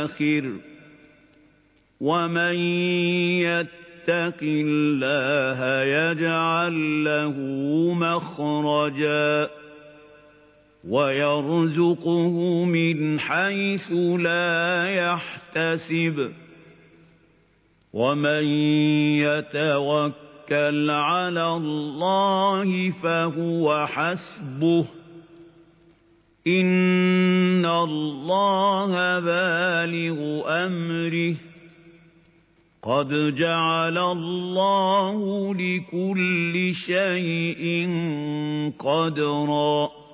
يدخر ومن يتق الله يجعل له مخرجا ويرزقه من حيث لا يحتسب ومن يتوكل على الله فهو حسبه إن الله بالغ أمره قد جعل الله لكل شيء قدرا